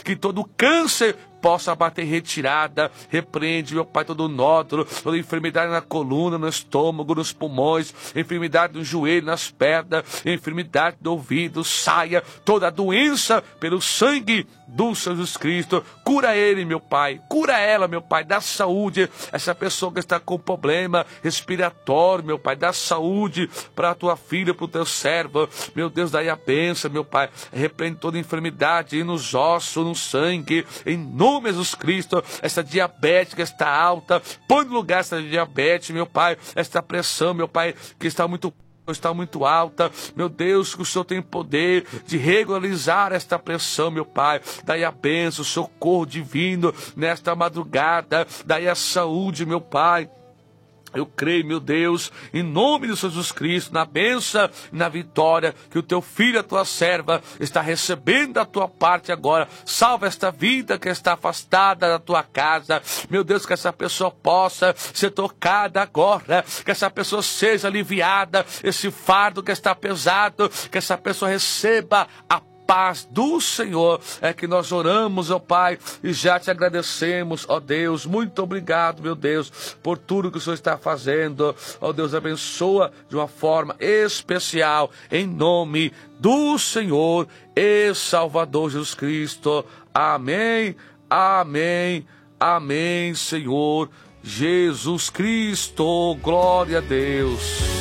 que todo câncer possa bater em retirada. Repreende, meu Pai, todo nódulo, toda enfermidade na coluna, no estômago, nos pulmões, enfermidade no joelho, nas pernas, enfermidade do ouvido. Saia toda a doença pelo sangue do Senhor Jesus Cristo. Cura ele, meu Pai, cura ela, meu Pai, dá saúde. Essa pessoa que está com problema respiratório, meu Pai, dá saúde para a tua filha, para o teu servo, meu Deus, daí a bênção, meu Pai. Repreende toda enfermidade nos ossos, no sangue, em nome de Jesus Cristo. Essa diabetes que está alta, põe no lugar essa diabetes, meu Pai, esta pressão, meu Pai, que está muito alta, meu Deus, que o Senhor tem poder de regularizar esta pressão, meu Pai. Daí a bênção, o socorro divino nesta madrugada, daí a saúde, meu Pai. Eu creio, meu Deus, em nome de Jesus Cristo, na bênção e na vitória que o teu filho, a tua serva, está recebendo da tua parte agora. Salva esta vida que está afastada da tua casa. Meu Deus, que essa pessoa possa ser tocada agora, que essa pessoa seja aliviada, esse fardo que está pesado, que essa pessoa receba a paz do Senhor. É que nós oramos, ó Pai, e já te agradecemos, ó Deus. Muito obrigado, meu Deus, por tudo que o Senhor está fazendo. Ó Deus, abençoa de uma forma especial, em nome do Senhor e Salvador Jesus Cristo. Amém, amém, amém, Senhor Jesus Cristo. Glória a Deus.